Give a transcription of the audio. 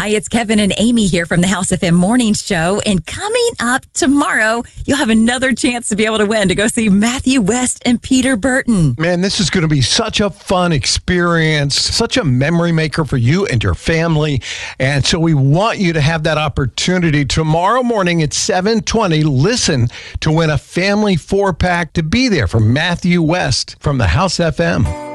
Hi, it's Kevin and Amy here from the House FM Morning Show. And coming up tomorrow, you'll have another chance to be able to win to go see Matthew West and Peter Burton. Man, this is going to be such a fun experience, such a memory maker for you and your family. And so we want you to have that opportunity tomorrow morning at 7:20. Listen to win a family 4-pack to be there for Matthew West from the House FM.